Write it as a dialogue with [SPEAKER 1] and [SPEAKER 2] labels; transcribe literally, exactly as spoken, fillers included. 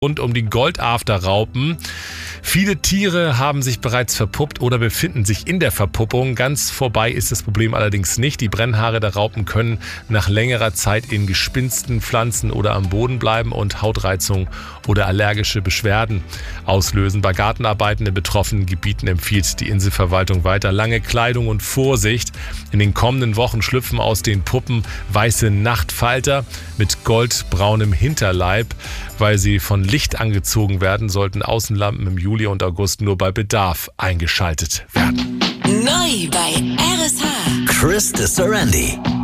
[SPEAKER 1] Rund um die Goldafter-Raupen. Viele Tiere haben sich bereits verpuppt oder befinden sich in der Verpuppung. Ganz vorbei ist das Problem allerdings nicht. Die Brennhaare der Raupen können nach längerer Zeit in Gespinsten, Pflanzen oder am Boden bleiben und Hautreizung oder allergische Beschwerden auslösen. Bei Gartenarbeiten in betroffenen Gebieten empfiehlt die Inselverwaltung weiter lange Kleidung und Vorsicht. In den kommenden Wochen schlüpfen aus den Puppen weiße Nachtfalter mit goldbraunem Hinterleib. Weil sie von Licht angezogen werden, sollten Außenlampen im Juli und August nur bei Bedarf eingeschaltet werden.
[SPEAKER 2] Neu bei R S H.
[SPEAKER 3] Chris de Sorandi.